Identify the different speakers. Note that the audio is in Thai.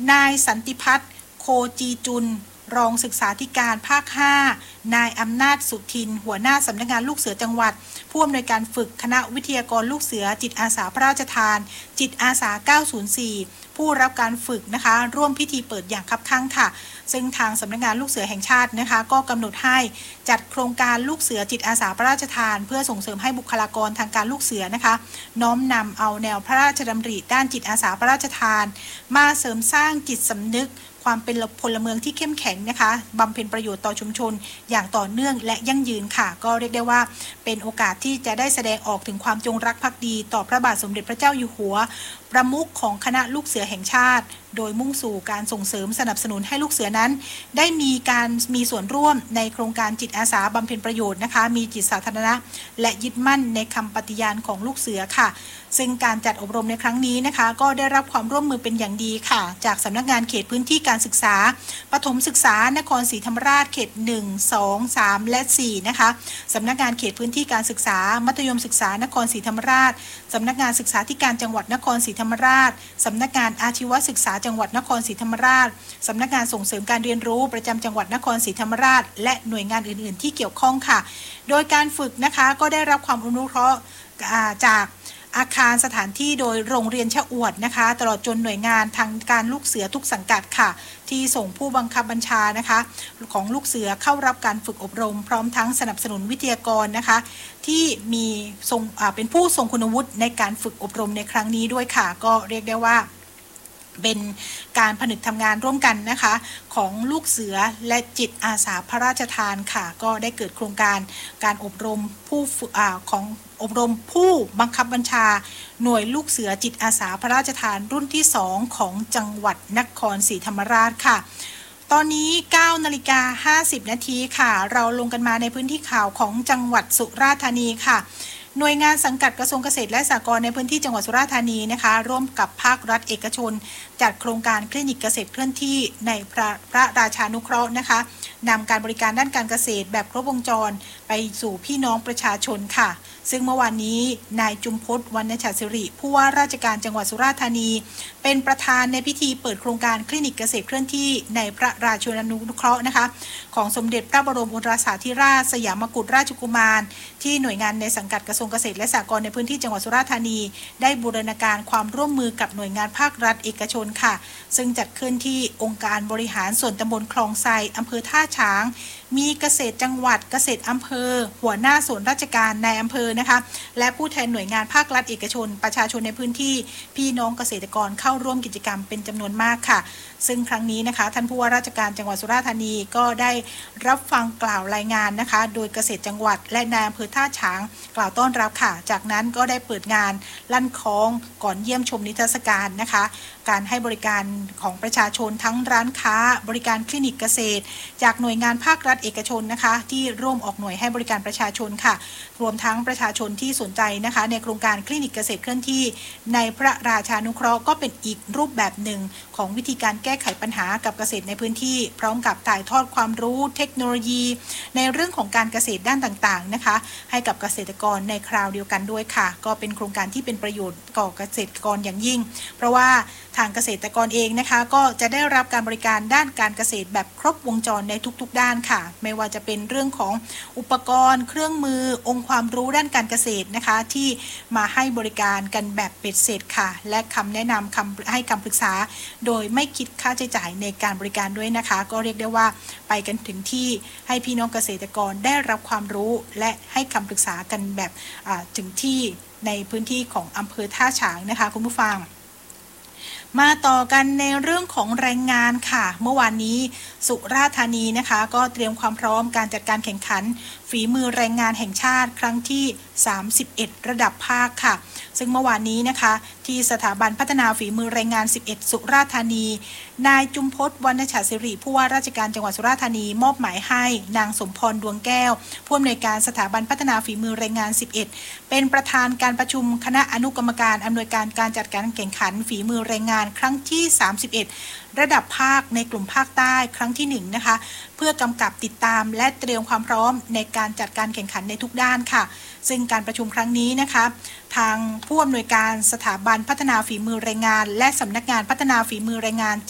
Speaker 1: นายสันติพัฒน์โคจีจุลรองศึกษาธิการภาค 5 นายอำนาจสุทินหัวหน้าสำนักงานลูกเสือจังหวัดผู้อำนวยการฝึกคณะวิทยากรลูกเสือจิตอาสาพระราชทานจิตอาสา 904 ผู้รับการฝึกนะคะร่วมพิธีเปิดอย่างคับคั่งค่ะซึ่งทางสำนักงานลูกเสือแห่งชาตินะคะก็กำหนดให้จัดโครงการลูกเสือจิตอาสาพระราชทานเพื่อส่งเสริมให้บุคลากรทางการลูกเสือนะคะน้อมนำเอาแนวพระราชดำริด้านจิตอาสาพระราชทานมาเสริมสร้างจิตสำนึกความเป็นพลเมืองที่เข้มแข็งนะคะบำเพ็ญประโยชน์ต่อชุมชนอย่างต่อเนื่องและยั่งยืนค่ะก็เรียกได้ว่าเป็นโอกาสที่จะได้แสดงออกถึงความจงรักภักดีต่อพระบาทสมเด็จพระเจ้าอยู่หัวประมุขของคณะลูกเสือแห่งชาติโดยมุ่งสู่การส่งเสริมสนับสนุนให้ลูกเสือนั้นได้มีส่วนร่วมในโครงการจิตอาสาบำเพ็ญประโยชน์นะคะมีจิตสาธารณะและยึดมั่นในคำปฏิญาณของลูกเสือค่ะซึ่งการจัดอบรมในครั้งนี้นะคะก็ได้รับความร่วมมือเป็นอย่างดีค่ะจากสำนักงานเขตพื้นที่การศึกษาประถมศึกษานครศรีธรรมราชเขต 1 2 3 และ 4 นะคะสำนักงานเขตพื้นที่การศึกษามัธยมศึกษานครศรีธรรมราชสำนักงานศึกษาธิการจังหวัดนครศรีธรรมราชสำนักงานอาชีวศึกษาจังหวัดนครศรีธรรมราชสำนักงานส่งเสริมการเรียนรู้ประจำจังหวัดนครศรีธรรมราชและหน่วยงานอื่นๆที่เกี่ยวข้องค่ะโดยการฝึกนะคะก็ได้รับความอนุเคราะห์จากอาคารสถานที่โดยโรงเรียนชะอวดนะคะตลอดจนหน่วยงานทางการลูกเสือทุกสังกัดค่ะที่ส่งผู้บังคับบัญชานะคะของลูกเสือเข้ารับการฝึกอบรมพร้อมทั้งสนับสนุนวิทยากรนะคะที่มีเป็นผู้ทรงคุณวุฒิในการฝึกอบรมในครั้งนี้ด้วยค่ะก็เรียกได้ว่าเป็นการผนึกทำงานร่วมกันนะคะของลูกเสือและจิตอาสาพระราชทานค่ะก็ได้เกิดโครงการอบรมผู้อบรมผู้บังคับบัญชาหน่วยลูกเสือจิตอาสาพระราชทานรุ่นที่ 2 ของจังหวัดนครศรีธรรมราชค่ะตอนนี้ 9:50 นาทีค่ะเราลงกันมาในพื้นที่ข่าวของจังหวัดสุราษฎร์ธานีค่ะหน่วยงานสังกัดกระทรวงเกษตรและสหกรณ์ในพื้นที่จังหวัดสุราษฎร์ธานีนะคะร่วมกับภาครัฐเอกชนจัดโครงการคลินิกเกษตรเคลื่อนที่ในพระราชานุเคราะห์นะคะนำการบริการด้านการเกษตรแบบครบวงจรไปสู่พี่น้องประชาชนค่ะซึ่งเมื่อวานนี้นายจุมพจน์ วรรณฉัตรศิริผู้ว่าราชการจังหวัดสุราษฎร์ธานีเป็นประธานในพิธีเปิดโครงการคลินิกเกษตรเคลื่อนที่ในพระราชานุเคราะห์นะคะของสมเด็จพระบรมโอรสาธิราชสยามกุฎราชกุมารที่หน่วยงานในสังกัดกระทรวงเกษตรและสหกรณ์ในพื้นที่จังหวัดสุราษฎร์ธานีได้บูรณาการความร่วมมือกับหน่วยงานภาครัฐเอกชนค่ะซึ่งจัดขึ้นที่องค์การบริหารส่วนตำบลคลองไทรอำเภอท่าช้างมีเกษตรจังหวัดเกษตรอำเภอหัวหน้าส่วนราชการในอำเภอนะคะและผู้แทนหน่วยงานภาครัฐเอกชนประชาชนในพื้นที่พี่น้องเกษตรกรเข้าร่วมกิจกรรมเป็นจำนวนมากค่ะซึ่งครั้งนี้นะคะท่านผู้ว่าราชการจังหวัดสุราษฎร์ธานีก็ได้รับฟังกล่าวรายงานนะคะโดยเกษตรจังหวัดและนายอำเภอท่าช้างกล่าวต้อนรับค่ะจากนั้นก็ได้เปิดงานลั่นคล้องก่อนเยี่ยมชมนิทรรศการนะคะการให้บริการของประชาชนทั้งร้านค้าบริการคลินิกเกษตรจากหน่วยงานภาครัฐเอกชนนะคะที่ร่วมออกหน่วยให้บริการประชาชนค่ะรวมทั้งประชาชนที่สนใจนะคะในโครงการคลินิกเกษตรเคลื่อนที่ในพระราชานุเคราะห์ก็เป็นอีกรูปแบบหนึ่งของวิธีการแก้ไขปัญหากับเกษตรในพื้นที่พร้อมกับถ่ายทอดความรู้เทคโนโลยีในเรื่องของการเกษตรด้านต่างๆนะคะให้กับเกษตรกรในคราวเดียวกันด้วยค่ะก็เป็นโครงการที่เป็นประโยชน์ต่อเกษตรกรอย่างยิ่งเพราะว่าทางเกษตรกรเองนะคะก็จะได้รับการบริการด้านการเกษตรแบบครบวงจรในทุกๆด้านค่ะไม่ว่าจะเป็นเรื่องของอุปกรณ์เครื่องมือองค์ความรู้ด้านการเกษตรนะคะที่มาให้บริการกันแบบเป็ดเสร็จค่ะและคำแนะนำให้คำปรึกษาโดยไม่คิดค่าใช้จ่ายในการบริการด้วยนะคะก็เรียกได้ว่าไปกันถึงที่ให้พี่น้องเกษตรกรได้รับความรู้และให้คำปรึกษากันแบบถึงที่ในพื้นที่ของอำเภอท่าฉางนะคะคุณผู้ฟังมาต่อกันในเรื่องของแรงงานค่ะเมื่อวานนี้สุราษฎร์ธานีนะคะก็เตรียมความพร้อมการจัดการแข่งขันฝีมือแรงงานแห่งชาติครั้งที่31ระดับภาคค่ะซึ่งเมื่อวานนี้นะคะที่สถาบันพัฒนาฝีมือแรงงาน11สุราษฎร์ธานีนายจุมพจน์ วรรณฉัตรศิริผู้ว่าราชการจังหวัดสุราษฎร์ธานีมอบหมายให้นางสมพรดวงแก้วผู้อำนวยการสถาบันพัฒนาฝีมือแรงงาน11เป็นประธานการประชุมคณะอนุกรรมการอำนวยการจัดการแข่งขันฝีมือแรงงานครั้งที่31ระดับภาคในกลุ่มภาคใต้ครั้งที่1นะคะเพื่อกำกับติดตามและเตรียมความพร้อมในการจัดการแข่งขันในทุกด้านค่ะซึ่งการประชุมครั้งนี้นะคะทางผู้อำนวยการสถาบันพัฒนาฝีมือแรงงานและสำนักงานพัฒนาฝีมือแรงงาน